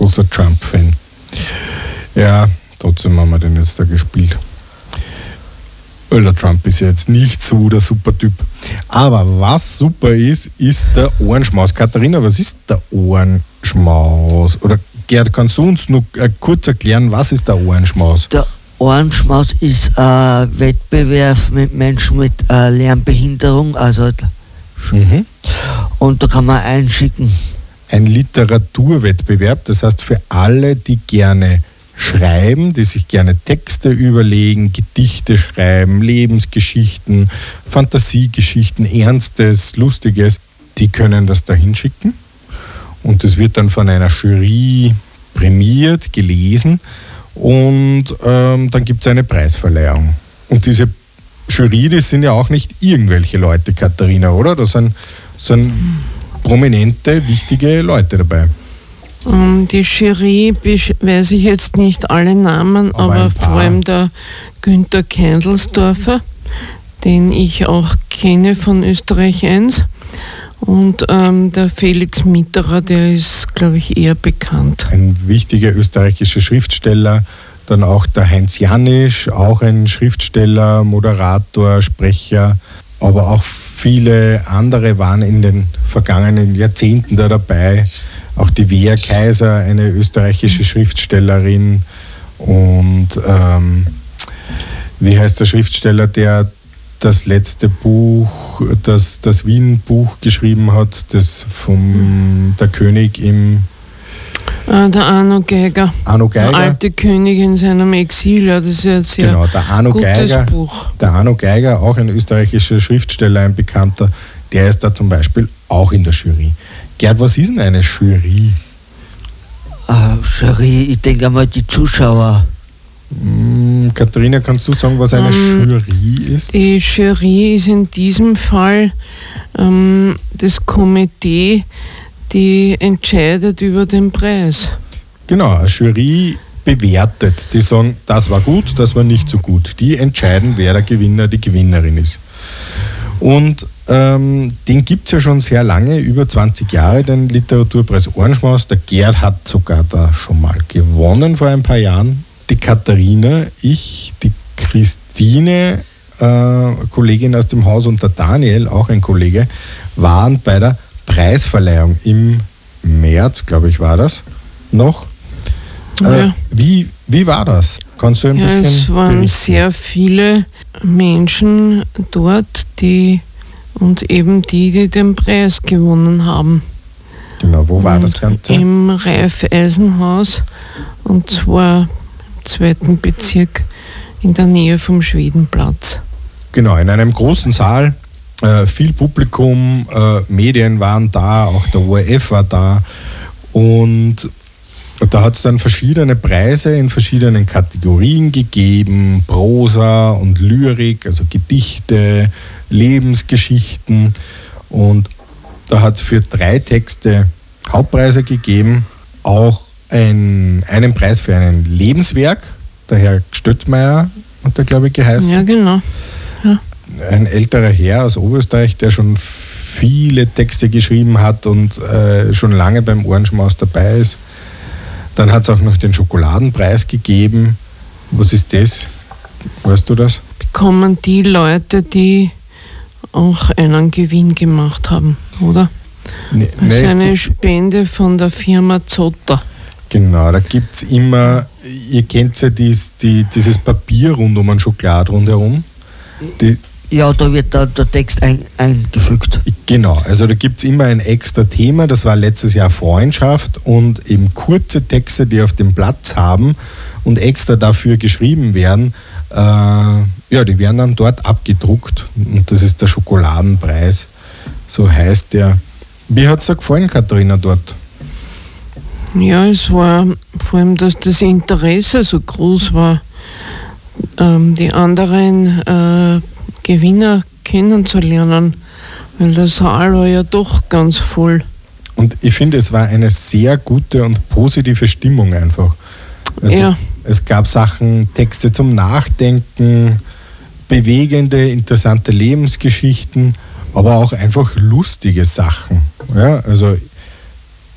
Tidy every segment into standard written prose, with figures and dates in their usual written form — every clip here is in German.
großer Trump-Fan. Ja, trotzdem haben wir den jetzt da gespielt. Weil der Trump ist ja jetzt nicht so der Supertyp. Aber was super ist, ist der Ohrenschmaus. Katharina, was ist der Ohrenschmaus? Oder Gerd, kannst du uns nur kurz erklären, was ist der Ohrenschmaus? Der Ohrenschmaus ist ein Wettbewerb mit Menschen mit Lernbehinderung, also und da kann man einschicken. Ein Literaturwettbewerb, das heißt für alle, die gerne schreiben, die sich gerne Texte überlegen, Gedichte schreiben, Lebensgeschichten, Fantasiegeschichten, Ernstes, Lustiges, die können das da hinschicken und das wird dann von einer Jury prämiert, gelesen und dann gibt es eine Preisverleihung. Und diese Jury, das sind ja auch nicht irgendwelche Leute, Katharina, oder? Da sind prominente, wichtige Leute dabei. Die Jury, weiß ich jetzt nicht alle Namen, aber vor allem der Günther Keindelsdorfer, den ich auch kenne von Österreich 1. Und der Felix Mitterer, der ist, glaube ich, eher bekannt. Ein wichtiger österreichischer Schriftsteller. Dann auch der Heinz Janisch, auch ein Schriftsteller, Moderator, Sprecher. Aber auch viele andere waren in den vergangenen Jahrzehnten da dabei. Auch die Wea Kaiser, eine österreichische Schriftstellerin. Und wie heißt der Schriftsteller, der das letzte Buch, das Wien-Buch geschrieben hat, das der König im... Der Arno Geiger. Arno Geiger. Der alte König in seinem Exil, ja, das ist ja sehr genau, der Arno gutes Geiger, Buch. Der Arno Geiger, auch ein österreichischer Schriftsteller, ein Bekannter, der ist da zum Beispiel auch in der Jury. Gerd, was ist denn eine Jury? Jury, ich denke einmal die Zuschauer. Katharina, kannst du sagen, was eine Jury ist? Die Jury ist in diesem Fall das Komitee, die entscheidet über den Preis. Genau, eine Jury bewertet. Die sagen, das war gut, das war nicht so gut. Die entscheiden, wer der Gewinner, die Gewinnerin ist. Und den gibt es ja schon sehr lange, über 20 Jahre, den Literaturpreis Ohrenschmaus. Der Gerd hat sogar da schon mal gewonnen vor ein paar Jahren. Die Katharina, ich, die Christine, Kollegin aus dem Haus, und der Daniel, auch ein Kollege, waren bei der Preisverleihung im März, glaube ich, war das noch. Ja. Wie war das? Kannst du ein bisschen es waren berichten? sehr viele Menschen dort, die den Preis gewonnen haben. Genau, wo war das Ganze? Im Raiffeisenhaus, und zwar im 2. Bezirk in der Nähe vom Schwedenplatz. Genau, in einem großen Saal, viel Publikum, Medien waren da, auch der ORF war da, und da hat es dann verschiedene Preise in verschiedenen Kategorien gegeben, Prosa und Lyrik, also Gedichte, Lebensgeschichten, und da hat es für 3 Texte Hauptpreise gegeben, auch einen Preis für ein Lebenswerk, der Herr Stöttmeier hat der, glaube ich, geheißen. Ja, genau. Ja. Ein älterer Herr aus Oberösterreich, der schon viele Texte geschrieben hat und schon lange beim Ohrenschmaus dabei ist. Dann hat es auch noch den Schokoladenpreis gegeben. Was ist das? Weißt du das? Bekommen die Leute, die auch einen Gewinn gemacht haben, oder? Das ist eine Spende von der Firma Zotter. Genau, da gibt es immer, ihr kennt ja dieses Papier rund um einen Schokolad rundherum. Ja, da wird der Text eingefügt. Genau, also da gibt es immer ein extra Thema, das war letztes Jahr Freundschaft, und eben kurze Texte, die auf dem Platz haben und extra dafür geschrieben werden, die werden dann dort abgedruckt, und das ist der Schokoladenpreis, so heißt der. Wie hat es dir gefallen, Katharina, dort? Ja, es war vor allem, dass das Interesse so groß war, die anderen Gewinner kennenzulernen, weil der Saal war ja doch ganz voll. Und ich finde, es war eine sehr gute und positive Stimmung einfach. Also ja. Es gab Texte zum Nachdenken, bewegende, interessante Lebensgeschichten, aber auch einfach lustige Sachen. Ja, also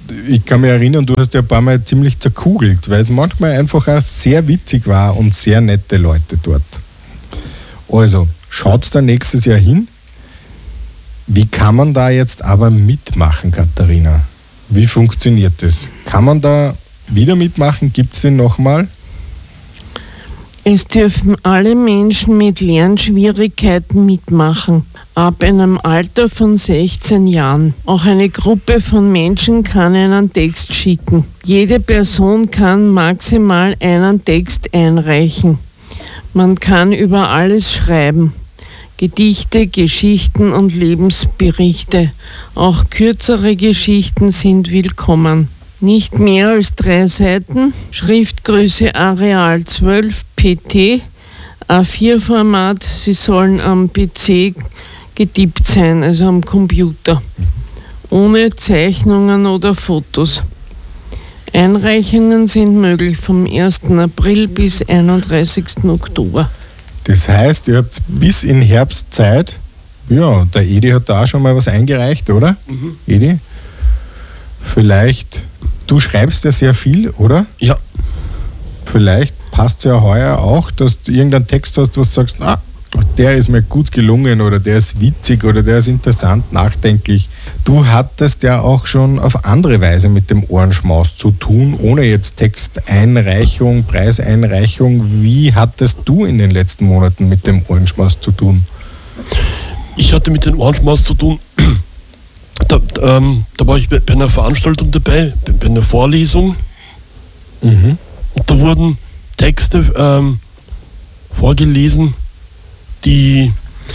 ich kann mich erinnern, du hast ja ein paar Mal ziemlich zerkugelt, weil es manchmal einfach auch sehr witzig war und sehr nette Leute dort. Also, schaut's da nächstes Jahr hin. Wie kann man da jetzt aber mitmachen, Katharina? Wie funktioniert das? Kann man da wieder mitmachen? Gibt es den nochmal? Es dürfen alle Menschen mit Lernschwierigkeiten mitmachen, ab einem Alter von 16 Jahren. Auch eine Gruppe von Menschen kann einen Text schicken. Jede Person kann maximal einen Text einreichen. Man kann über alles schreiben. Gedichte, Geschichten und Lebensberichte. Auch kürzere Geschichten sind willkommen. Nicht mehr als 3 Seiten, Schriftgröße Areal 12 PT, A4-Format, sie sollen am PC getippt sein, also am Computer, ohne Zeichnungen oder Fotos. Einreichungen sind möglich vom 1. April bis 31. Oktober. Das heißt, ihr habt bis in Herbst Zeit. Ja, der Edi hat da auch schon mal was eingereicht, oder? Mhm. Edi? Vielleicht, du schreibst ja sehr viel, oder? Ja. Vielleicht passt es ja heuer auch, dass du irgendeinen Text hast, wo du sagst, der ist mir gut gelungen oder der ist witzig oder der ist interessant, nachdenklich. Du hattest ja auch schon auf andere Weise mit dem Ohrenschmaus zu tun, ohne jetzt Texteinreichung, Preiseinreichung. Wie hattest du in den letzten Monaten mit dem Ohrenschmaus zu tun? Ich hatte mit dem Ohrenschmaus zu tun, da war ich bei einer Veranstaltung dabei, bei einer Vorlesung. Mhm. Und da wurden Texte vorgelesen, die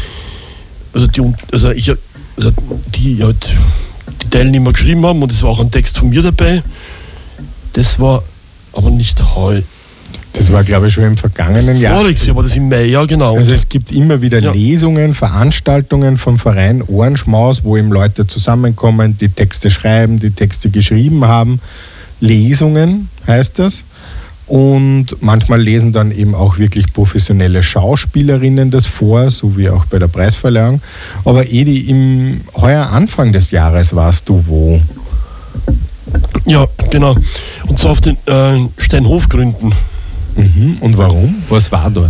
Teilnehmer geschrieben haben, und es war auch ein Text von mir dabei. Das war aber nicht heute. Das war, glaube ich, schon im vergangenen Jahr. Voriges Jahr war das im Mai, ja genau. Also es gibt immer wieder Lesungen, Veranstaltungen vom Verein Ohrenschmaus, wo eben Leute zusammenkommen, die Texte schreiben, die Texte geschrieben haben. Lesungen heißt das. Und manchmal lesen dann eben auch wirklich professionelle Schauspielerinnen das vor, so wie auch bei der Preisverleihung. Aber Edi, heuer Anfang des Jahres warst du wo? Ja, genau. Und zwar auf den Steinhofgründen. Mhm. Und warum? Was war dort?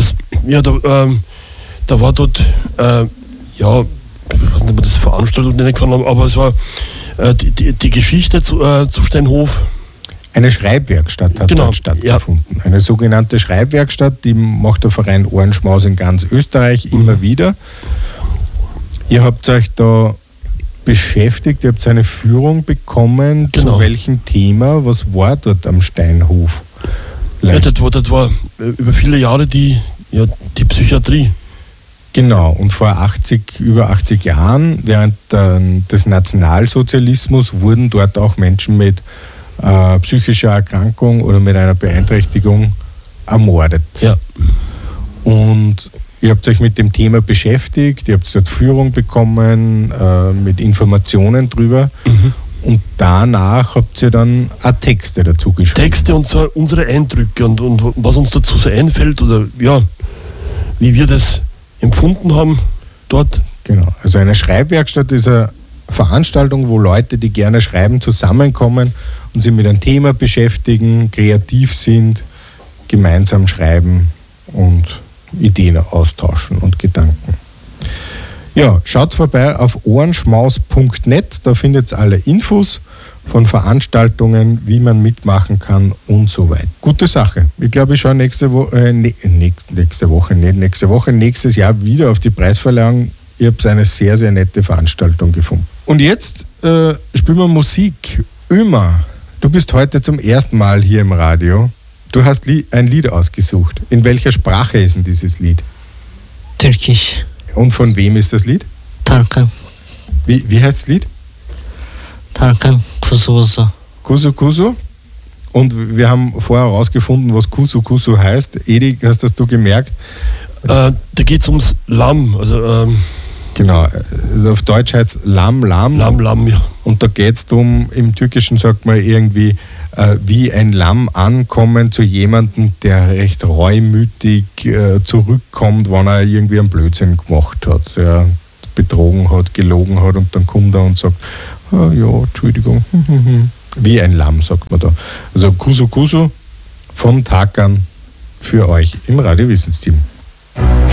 Da war dort, ich weiß nicht, ob man das Veranstaltung nennen kann, aber es war die Geschichte zu Steinhof. Eine Schreibwerkstatt hat dort stattgefunden. Ja. Eine sogenannte Schreibwerkstatt, die macht der Verein Ohrenschmaus in ganz Österreich immer wieder. Ihr habt euch da beschäftigt, ihr habt eine Führung bekommen. Genau. Zu welchem Thema? Was war dort am Steinhof? Ja, das war über viele Jahre die Psychiatrie. Genau, und vor über 80 Jahren, während des Nationalsozialismus, wurden dort auch Menschen mit psychischer Erkrankung oder mit einer Beeinträchtigung ermordet. Ja. Und ihr habt euch mit dem Thema beschäftigt, ihr habt dort Führung bekommen, mit Informationen drüber. Mhm. Und danach habt ihr dann auch Texte dazu geschrieben. Texte und zwar unsere Eindrücke und was uns dazu so einfällt oder wie wir das empfunden haben dort. Genau, also eine Schreibwerkstatt ist eine Veranstaltung, wo Leute, die gerne schreiben, zusammenkommen und sich mit einem Thema beschäftigen, kreativ sind, gemeinsam schreiben und Ideen austauschen und Gedanken. Ja, schaut vorbei auf ohrenschmaus.net, da findet ihr alle Infos von Veranstaltungen, wie man mitmachen kann und so weiter. Gute Sache. Ich glaube, ich schaue nächstes Jahr wieder auf die Preisverleihung. Ich habe eine sehr, sehr nette Veranstaltung gefunden. Und jetzt spielen wir Musik. Ömer, du bist heute zum ersten Mal hier im Radio. Du hast ein Lied ausgesucht. In welcher Sprache ist denn dieses Lied? Türkisch. Und von wem ist das Lied? Tarkan. Wie heißt das Lied? Tarkan Kuzu Kuzu. Kuzu Kuzu. Und wir haben vorher herausgefunden, was Kuzu Kuzu heißt. Edi, hast das du gemerkt? Da geht es ums Lamm. Genau, also auf Deutsch heißt es Lamm, Lamm. Lamm, Lamm, ja. Und da geht es darum, im Türkischen sagt man irgendwie, wie ein Lamm ankommen zu jemandem, der recht reumütig zurückkommt, wenn er irgendwie einen Blödsinn gemacht hat, betrogen hat, gelogen hat, und dann kommt er und sagt, Ja, Entschuldigung. Wie ein Lamm, sagt man da. Also Kusu Kusu vom Tag an für euch im Radio Wissensteam.